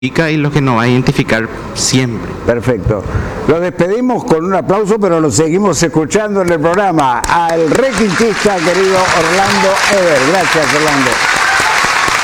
y lo que nos va a identificar siempre. Perfecto. Lo despedimos con un aplauso, pero lo seguimos escuchando en el programa al requintista querido Orlando Eber. Gracias, Orlando.